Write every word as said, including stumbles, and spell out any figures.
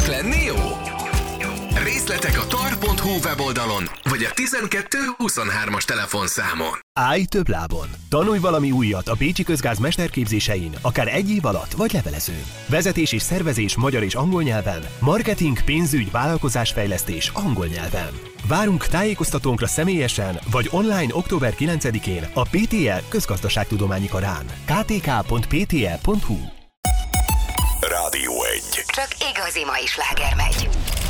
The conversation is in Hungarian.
Csak lenni jó? Részletek a tar pont hu weboldalon, vagy a tizenkettő huszonhármas telefonszámon. Állj több lábon! Tanulj valami újat a Pécsi Közgáz mesterképzésein, akár egy év alatt, vagy levelezőn. Vezetés és szervezés magyar és angol nyelven, marketing, pénzügy, vállalkozásfejlesztés angol nyelven. Várunk tájékoztatónkra személyesen, vagy online október kilencedikén a pé té e Közgazdaságtudományi Karán. ká té ká pont pé té e pont hu Rádió egy. Csak igazi mai sláger megy.